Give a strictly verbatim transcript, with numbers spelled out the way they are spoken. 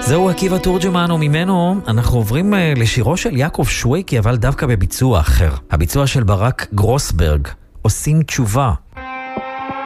זהו עקיבא תורג'מן, וממנו אנחנו עוברים לשירו של יעקב שוואקי, אבל דווקא בביצוע אחר. הביצוע של ברק גרוסברג, עושים תשובה.